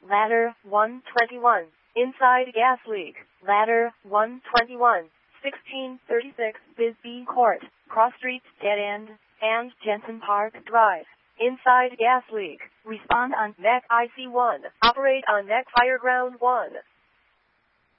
Ladder 121. Inside gas leak. Ladder 121. 1636 Bisbee Court, Cross Street, Dead End, and Jensen Park Drive. Inside gas leak. Respond on NEC IC1. Operate on NEC Fireground 1.